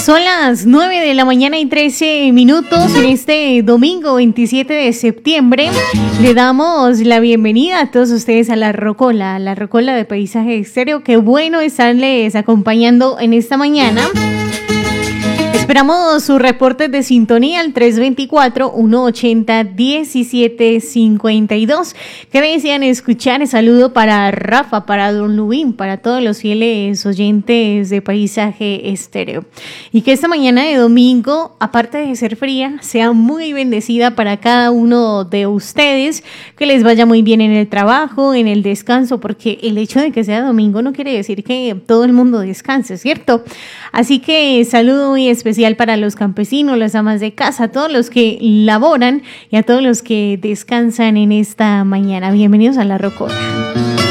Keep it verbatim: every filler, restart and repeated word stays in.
Son las nueve de la mañana y trece minutos en este domingo veintisiete de septiembre. Le damos la bienvenida a todos ustedes a La Rocola, La Rocola de Paisaje Estéreo. Qué bueno estarles acompañando en esta mañana. Esperamos sus reportes de sintonía al tres dos cuatro, uno ocho cero, uno siete cinco dos. ¿Qué me decían escuchar? Saludo para Rafa, para Don Lubín, para todos los fieles oyentes de Paisaje Estéreo. Y que esta mañana de domingo, aparte de ser fría, sea muy bendecida para cada uno de ustedes. Que les vaya muy bien en el trabajo, en el descanso, porque el hecho de que sea domingo no quiere decir que todo el mundo descanse, ¿cierto? Así que saludo muy especial para los campesinos, las amas de casa, a todos los que laboran y a todos los que descansan en esta mañana. Bienvenidos a La Rocola.